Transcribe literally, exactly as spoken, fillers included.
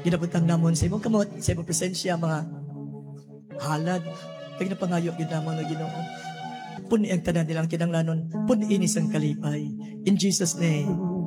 Ginabutang namon sa imong kamot, sa imong presensya, mga halad. Kaya napangayo yun namon na Ginoo. Puni ang tanan nilang kinanglanon, puni inis ang kalipay. In Jesus' name.